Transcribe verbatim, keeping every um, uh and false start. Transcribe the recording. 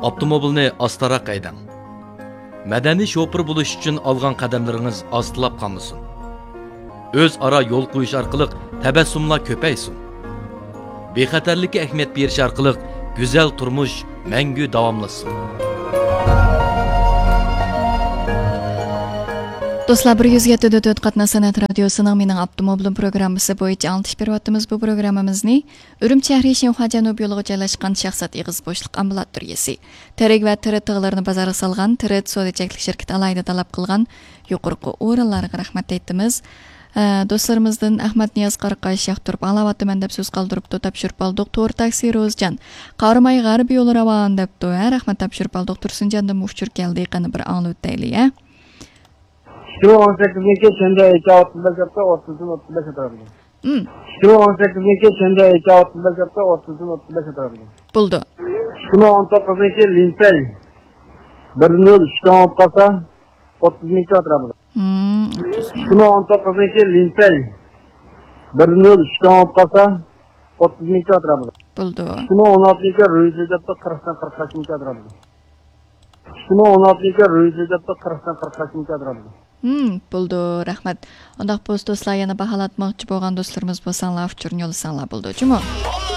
avtomobilni astaroq haydang. Madaniy shoför bo'lish uchun olgan qadamlaringiz ostilab qolmasin. O'z ara yo'l qo'yish orqali tabassumlar ko'paysin. Bexatarlikka ahamiyat berish orqali go'zal turmush mangu davomlasin. Do'stlar, bir yuz yetti nokta to'rt Qatna san'at radiosining mening avtomobilim programmasi bo'yicha anglatish beryapmiz. Bu programmamizni Urumchi shahri Shinxua janub yo'liga joylashgan shaxsat ig'iz bo'shliq ambulatoriyasi, Terek va Tirit tig'larini bozorga solgan Tirit sodachaklik shirkati alayda talab qilgan yuqorqi o'rinlarga rahmat aytamiz. Do'stlarimizdan Ahmad Niyoz Qaraqay Shaxturib alavatiman deb so'z qoldirib topshirib oldik. To'g'ri taksi Rozjan Qarimay g'arb yo'li ravon debdi. Rahmat topshirib oldik. Tursunjondan mushkur keldi. Qani bir angli o'taylik, a? Şu on sekizinci içinde iki otuz beş yaptı, otuzun otuz beş atarabili. Hmm. Şu on sekizinci içinde iki otuz beş yaptı, otuzun otuz beş atarabili. Buldu. Şunu on dokuzuncu linsel. Bir nol işte on kasa, otuz iki atarabili. Hmm. Şunu on dokuzuncu linsel. Bir nol işte on kasa, otuz iki atarabili. Buldu. Şunu on altıncı rüzü yaptı, kırktan kırk iki atarabili. Şunu on altıncı rüzü yaptı, kırktan kırk iki atarabili. Hmm, buldu, rahmat. Undaq post do'stlar yana baholatmoqchi bo'lgan do'stlarimiz bo'lsanlar, uchun yo'l sanlar buldu, jumi.